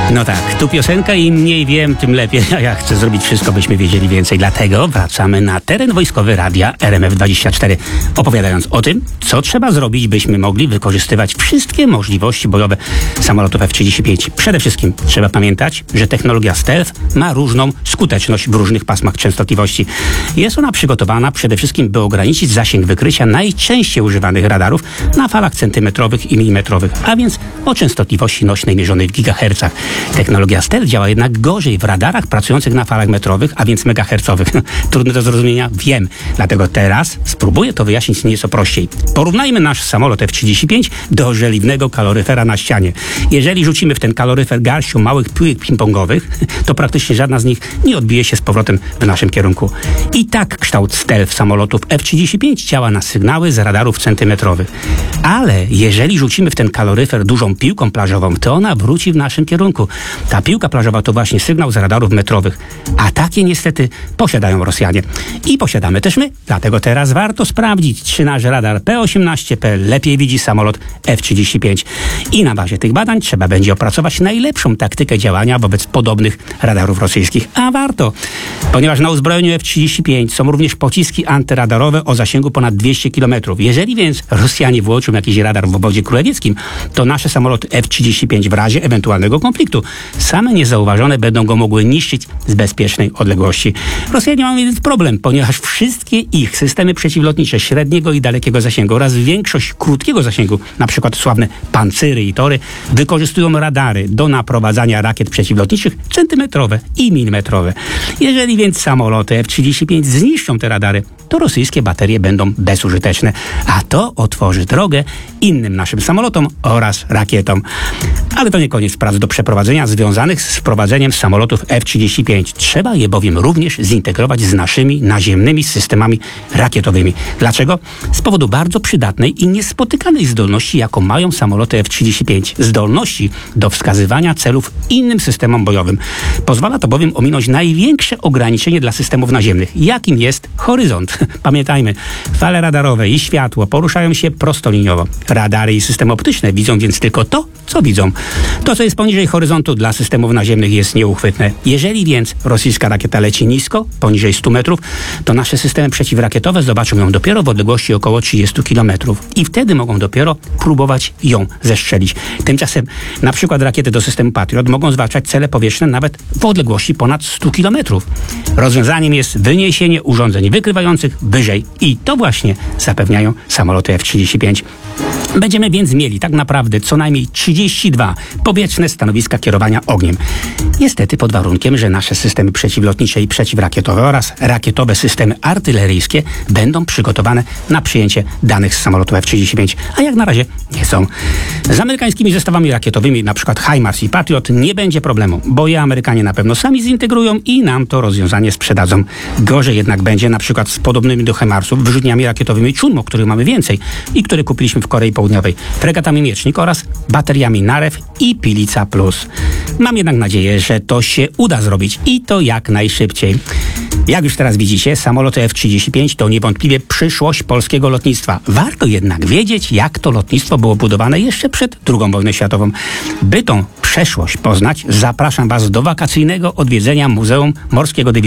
No tak, tu piosenka i mniej wiem, tym lepiej, a ja chcę zrobić wszystko, byśmy wiedzieli więcej. Dlatego wracamy na teren wojskowy radia RMF24, opowiadając o tym, co trzeba zrobić, byśmy mogli wykorzystywać wszystkie możliwości bojowe samolotów F-35. Przede wszystkim trzeba pamiętać, że technologia stealth ma różną skuteczność w różnych pasmach częstotliwości. Jest ona przygotowana przede wszystkim, by ograniczyć zasięg wykrycia najczęściej używanych radarów na falach centymetrowych i milimetrowych, a więc o częstotliwości nośnej mierzonej w gigahercach. Technologia stealth działa jednak gorzej w radarach pracujących na falach metrowych, a więc megahercowych. Trudne do zrozumienia? Wiem. Dlatego teraz spróbuję to wyjaśnić nieco prościej. Porównajmy nasz samolot F-35 do żeliwnego kaloryfera na ścianie. Jeżeli rzucimy w ten kaloryfer garścią małych piłek ping-pongowych, to praktycznie żadna z nich nie odbije się z powrotem w naszym kierunku. I tak kształt stealth samolotów F-35 działa na sygnały z radarów centymetrowych. Ale jeżeli rzucimy w ten kaloryfer dużą piłką plażową, to ona wróci w naszym kierunku. Ta piłka plażowa to właśnie sygnał z radarów metrowych. A takie niestety posiadają Rosjanie. I posiadamy też my. Dlatego teraz warto sprawdzić, czy nasz radar P-18P lepiej widzi samolot F-35. I na bazie tych badań trzeba będzie opracować najlepszą taktykę działania wobec podobnych radarów rosyjskich. A warto, ponieważ na uzbrojeniu F-35 są również pociski antyradarowe o zasięgu ponad 200 km. Jeżeli więc Rosjanie włączą jakiś radar w obozie królewieckim, to nasze samoloty F-35 w razie ewentualnego konfliktu same niezauważone będą go mogły niszczyć z bezpiecznej odległości. Rosjanie mają więc problem, ponieważ wszystkie ich systemy przeciwlotnicze średniego i dalekiego zasięgu oraz większość krótkiego zasięgu, na przykład sławne pancyry i tory, wykorzystują radary do naprowadzania rakiet przeciwlotniczych centymetrowe i milimetrowe. Jeżeli więc samoloty F-35 zniszczą te radary, to rosyjskie baterie będą bezużyteczne, a to otworzy drogę innym naszym samolotom oraz rakietom. Ale to nie koniec prac do przeprowadzenia związanych z wprowadzeniem samolotów F-35. Trzeba je bowiem również zintegrować z naszymi naziemnymi systemami rakietowymi. Dlaczego? Z powodu bardzo przydatnej i niespotykanej zdolności, jaką mają samoloty F-35. Zdolności do wskazywania celów innym systemom bojowym. Pozwala to bowiem ominąć największe ograniczenie dla systemów naziemnych, jakim jest horyzont. Pamiętajmy, fale radarowe i światło poruszają się prostoliniowo. Radary i systemy optyczne widzą więc tylko to, co widzą. To, co jest poniżej horyzontu dla systemów naziemnych, jest nieuchwytne. Jeżeli więc rosyjska rakieta leci nisko, poniżej 100 metrów, to nasze systemy przeciwrakietowe zobaczą ją dopiero w odległości około 30 km. I wtedy mogą dopiero próbować ją zestrzelić. Tymczasem na przykład rakiety do systemu Patriot mogą zwalczać cele powietrzne nawet w odległości ponad 100 km. Rozwiązaniem jest wyniesienie urządzeń wykrywających wyżej. I to właśnie zapewniają samoloty F-35. Będziemy więc mieli tak naprawdę co najmniej 32 powietrzne stanowiska kierowania ogniem. Niestety pod warunkiem, że nasze systemy przeciwlotnicze i przeciwrakietowe oraz rakietowe systemy artyleryjskie będą przygotowane na przyjęcie danych z samolotu F-35, a jak na razie nie są. Z amerykańskimi zestawami rakietowymi, np. HIMARS i Patriot, nie będzie problemu, bo je Amerykanie na pewno sami zintegrują i nam to rozwiązanie sprzedadzą. Gorzej jednak będzie np. z podobnymi do HIMARSów wyrzutniami rakietowymi Chunmo, których mamy więcej i które kupiliśmy w Korei Południowej, fregatami Miecznik oraz bateriami Narew i Pilica Plus. Mam jednak nadzieję, że to się uda zrobić i to jak najszybciej. Jak już teraz widzicie, samoloty F-35 to niewątpliwie przyszłość polskiego lotnictwa. Warto jednak wiedzieć, jak to lotnictwo było budowane jeszcze przed II wojną światową. By tą przeszłość poznać, zapraszam Was do wakacyjnego odwiedzenia Muzeum Morskiego Dywizjonu